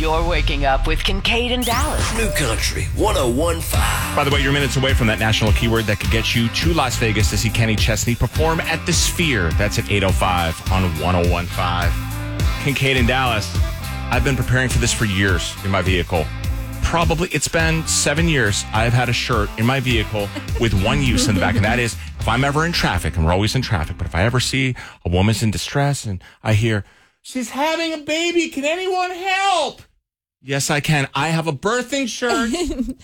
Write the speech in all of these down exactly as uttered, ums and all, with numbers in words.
You're waking up with Kincaid and Dallas. New Country one oh one point five. By the way, you're minutes away from that national keyword that could get you to Las Vegas to see Kenny Chesney perform at the Sphere. That's at eight oh five on one oh one point five. Kincaid and Dallas. I've been preparing for this for years in my vehicle. Probably, it's been seven years. I've had a shirt in my vehicle with one use in the back, and that is if I'm ever in traffic, and we're always in traffic, but if I ever see a woman's in distress and I hear, she's having a baby, can anyone help? Yes, I can. I have a birthing shirt.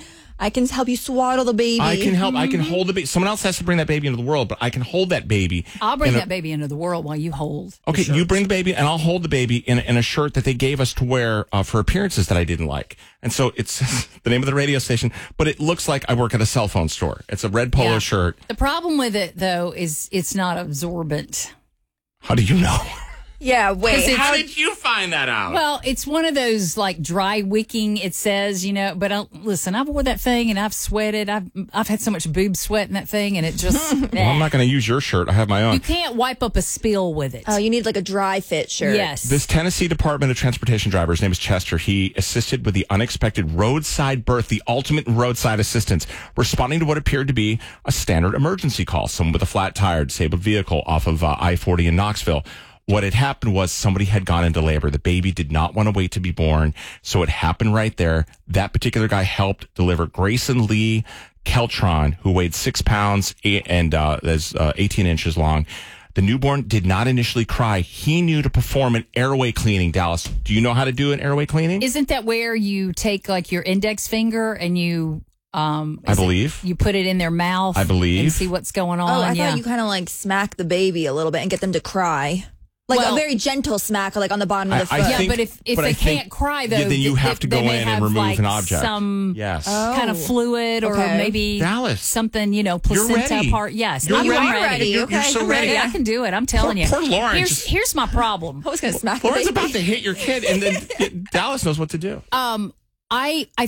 I can help you swaddle the baby. I can help. Mm-hmm. I can hold the baby. Someone else has to bring that baby into the world, but I can hold that baby. I'll bring a, that baby into the world while you hold. Okay, you bring the baby, and I'll hold the baby in, in a shirt that they gave us to wear uh, for appearances that I didn't like. And so it's the name of the radio station, but it looks like I work at a cell phone store. It's a red polo Yeah. shirt. The problem with it, though, is it's not absorbent. How do you know? Yeah, wait. How did you find that out? Well, it's one of those like dry wicking. It says, you know, but uh, listen, I've wore that thing and I've sweated. I've I've had so much boob sweat in that thing, and it just. Well, I'm not going to use your shirt. I have my own. You can't wipe up a spill with it. Oh, you need like a dry fit shirt. Yes. This Tennessee Department of Transportation driver, his name is Chester. He assisted with the unexpected roadside birth, the ultimate roadside assistance, responding to what appeared to be a standard emergency call. Someone with a flat tire, disabled vehicle off of uh, I forty in Knoxville. What had happened was somebody had gone into labor. The baby did not want to wait to be born, so it happened right there. That particular guy helped deliver Grayson Lee Keltron, who weighed six pounds and uh, is uh, eighteen inches long. The newborn did not initially cry. He knew to perform an airway cleaning. Dallas, do you know how to do an airway cleaning? Isn't that where you take like your index finger and you? Um, I is it- believe. you put it in their mouth. I believe. and see what's going on. Oh, I yeah. thought you kind of like smack the baby a little bit and get them to cry. Like Well- a very gentle smack, like on the bottom of the I- I foot. yeah, think- but if if but I they think- can't cry though, Yeah, then you th- have to they go may in and have, remove like, an object. Some Yes. kind of Oh. fluid or Okay. maybe Dallas. something, you know, You're placenta ready. part. Yes, You're I'm ready. ready. ready. You're, Okay, you're so I'm ready. Ready, I can do it. I'm telling Poor- you. poor Lauren Here's just- here's my problem. I was going to smack Lauren's the baby. about to hit your kid, and then Dallas knows what to do. Um, I I